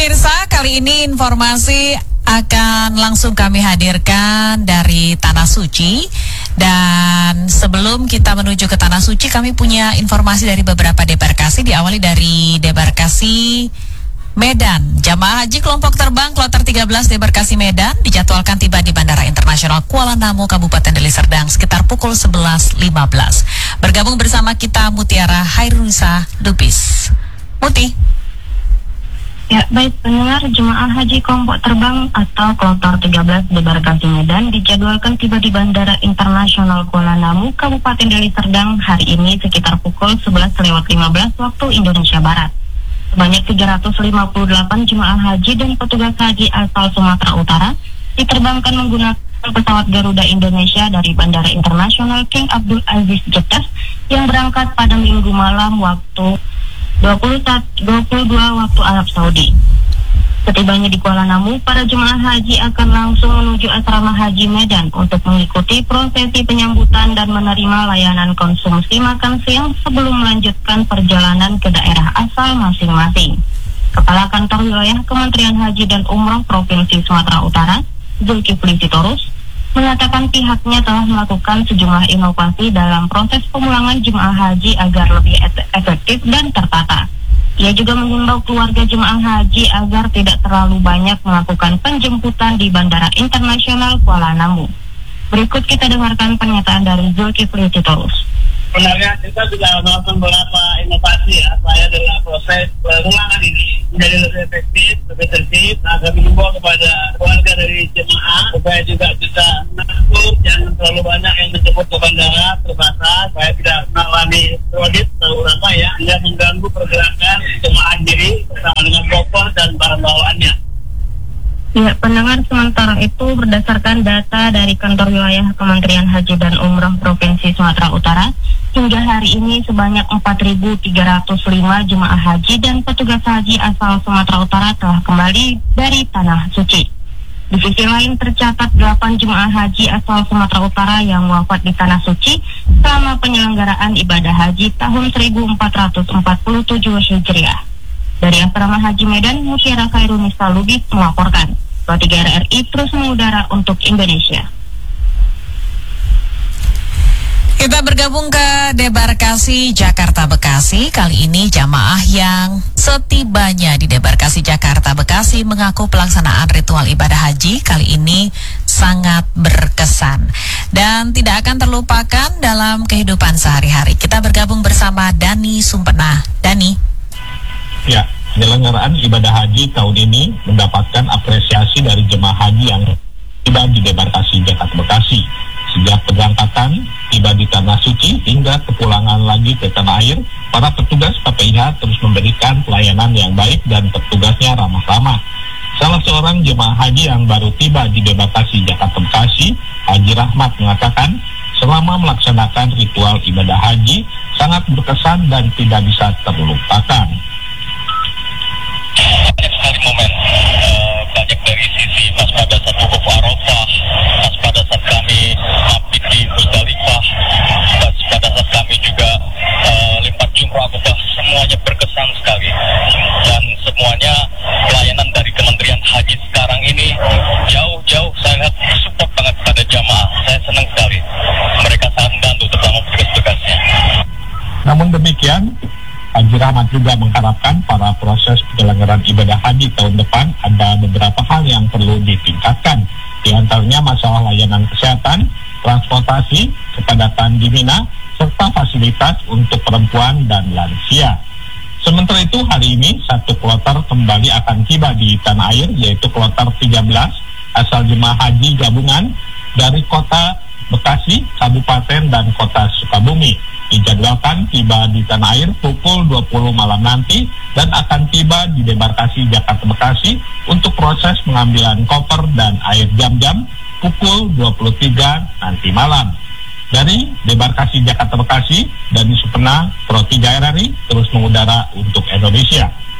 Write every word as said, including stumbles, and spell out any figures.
Pemirsa, kali ini informasi akan langsung kami hadirkan dari Tanah Suci. Dan sebelum kita menuju ke Tanah Suci, kami punya informasi dari beberapa debarkasi. Diawali dari debarkasi Medan. Jamaah haji kelompok terbang kloter tiga belas debarkasi Medan dijadwalkan tiba di Bandara Internasional Kuala Namu, Kabupaten Deli Serdang sekitar pukul sebelas lima belas. Bergabung bersama kita Mutiara Hairunisa Lubis. Muti. Ya, baik pendengar, jemaah haji kelompok terbang atau kloter tiga belas debarkasi Medan dijadwalkan tiba di Bandara Internasional Kuala Namu, Kabupaten Deli Serdang hari ini sekitar pukul sebelas lewat lima belas waktu Indonesia Barat. Sebanyak tiga ratus lima puluh delapan jemaah haji dan petugas haji asal Sumatera Utara diterbangkan menggunakan pesawat Garuda Indonesia dari Bandara Internasional King Abdul Aziz Jeddah yang berangkat pada Minggu malam waktu dua puluh dua waktu Arab Saudi. Setibanya di Kuala Namu, para jemaah haji akan langsung menuju asrama haji Medan untuk mengikuti prosesi penyambutan dan menerima layanan konsumsi makan siang sebelum melanjutkan perjalanan ke daerah asal masing-masing. Kepala Kantor Wilayah Kementerian Haji dan Umroh Provinsi Sumatera Utara, Zulkifli Sitorus, mengatakan pihaknya telah melakukan sejumlah inovasi dalam proses pemulangan jemaah haji agar lebih efektif dan tertata. Ia juga mengimbau keluarga jemaah haji agar tidak terlalu banyak melakukan penjemputan di Bandara Internasional Kuala Namu. Berikut kita dengarkan pernyataan dari Zulkifli Sitorus. Sebenarnya kita sudah melakukan beberapa inovasi ya, saya dalam proses pemulangan ini menjadi lebih efektif, lebih tertib. Nah, kami himbau kepada keluarga dari jemaah supaya juga bisa mengatur jangan terlalu banyak yang menjemput ke bandara terbatas, supaya tidak mengalami kredit terlalu lama ya, hingga mengganggu pergerakan jemaah sendiri bersama dengan koper dan barang bawaannya. Ya, pendengar, sementara itu berdasarkan data dari Kantor Wilayah Kementerian Haji dan Umroh Provinsi Sumatera Utara, hingga hari ini sebanyak empat ribu tiga ratus lima jemaah haji dan petugas haji asal Sumatera Utara telah kembali dari Tanah Suci. Di sisi lain tercatat delapan jemaah haji asal Sumatera Utara yang wafat di Tanah Suci selama penyelenggaraan ibadah haji tahun seribu empat ratus empat puluh tujuh Hijriah. Dari Asrama Haji Medan, Mutiara Hairunisa Lubis melaporkan. dua puluh tiga R R I terus mengudara untuk Indonesia. Kita bergabung ke debarkasi Jakarta Bekasi. Kali ini jamaah yang setibanya di debarkasi Jakarta Bekasi mengaku pelaksanaan ritual ibadah haji kali ini sangat berkesan dan tidak akan terlupakan dalam kehidupan sehari-hari. Kita bergabung bersama Dani Sumpena. Dani. Ya, penyelenggaraan ibadah haji tahun ini mendapatkan apresiasi dari jemaah haji yang tiba di debarkasi Jakarta Bekasi. Sejak keberangkatan tiba di Tanah Suci hingga kepulangan lagi ke tanah air, para petugas K P I H terus memberikan pelayanan yang baik dan petugasnya ramah-ramah. Salah seorang jemaah haji yang baru tiba di debarkasi Jakarta Bekasi, Haji Rahmat, mengatakan selama melaksanakan ritual ibadah haji sangat berkesan dan tidak bisa terlupakan. Banyak sekali momen, uh, banyak dari sisi pas pada saat wukuf Arafah, pas pada saat kami mabit di Musdalifah, pas pada saat kami juga uh, lempar jumrah Akobah, semuanya berkesan sekali. Dan semuanya pelayanan dari Kementerian Haji sekarang ini jauh-jauh saya lihat support banget pada jamaah. Saya senang sekali. Mereka sangat membantu terutama tugas-tugasnya. Namun demikian, Haji Rahmat juga mengharapkan pada proses penyelenggaraan ibadah haji tahun depan ada beberapa hal yang perlu ditingkatkan, di antaranya masalah layanan kesehatan, transportasi, kepadatan di Mina, serta fasilitas untuk perempuan dan lansia. Sementara itu hari ini satu kloter kembali akan tiba di tanah air, yaitu kloter tiga belas asal jemaah haji gabungan dari kota Bekasi, Kabupaten dan kota Sukabumi. Dijadwalkan tiba di tanah air pukul dua puluh malam nanti dan akan tiba di debarkasi Jakarta Bekasi untuk proses pengambilan koper dan air jam-jam pukul dua puluh tiga nanti malam. Dari debarkasi Jakarta Bekasi, Dani Supena, Pro tiga R R I terus mengudara untuk Indonesia.